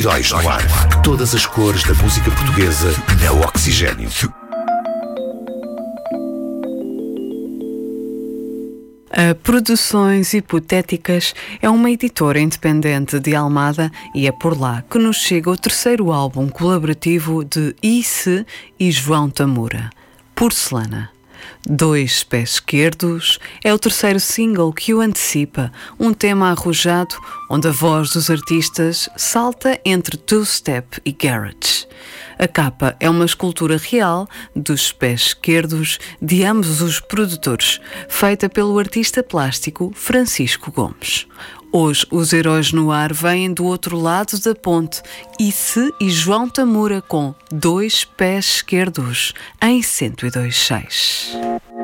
Heróis no Ar. Todas as cores da música portuguesa na Oxigênio. A Produções Hipotéticas é uma editora independente de Almada e é por lá que nos chega o terceiro álbum colaborativo de Isse e João Tamura, Porcelana. Dois Pés Esquerdos é o terceiro single que o antecipa, um tema arrojado onde a voz dos artistas salta entre two-step e garage. A capa é uma escultura real dos pés esquerdos de ambos os produtores, feita pelo artista plástico Francisco Gomes. Hoje, os Heróis no Ar vêm do outro lado da ponte, Isse e João Tamura com Dois Pés Esquerdos, em 102.6.